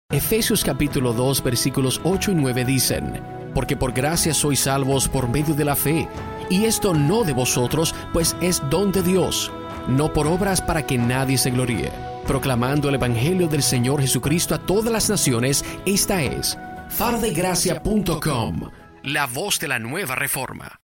Efesios capítulo 2 versículos 8 y 9 dicen: Porque por gracia sois salvos por medio de la fe, y esto no de vosotros, pues es don de Dios, no por obras para que nadie se gloríe. Proclamando el evangelio del Señor Jesucristo a todas las naciones, esta es farodegracia.com, la voz de la nueva reforma.